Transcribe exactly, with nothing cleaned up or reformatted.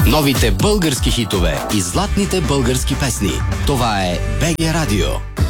Новите български хитове и златните български песни. Това е БГ Радио.